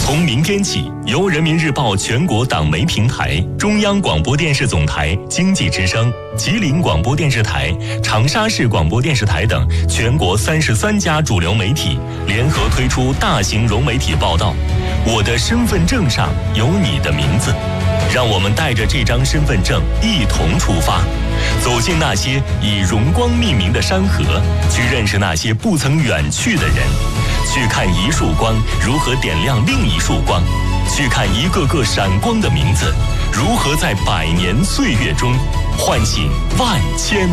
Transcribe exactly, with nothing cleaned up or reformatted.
从明天起，由人民日报全国党媒平台、中央广播电视总台经济之声、吉林广播电视台、长沙市广播电视台等全国三十三家主流媒体联合推出大型融媒体报道。我的身份证上有你的名字，让我们带着这张身份证一同出发，走进那些以荣光命名的山河，去认识那些不曾远去的人，去看一束光如何点亮另一束光，去看一个个闪光的名字如何在百年岁月中唤醒万千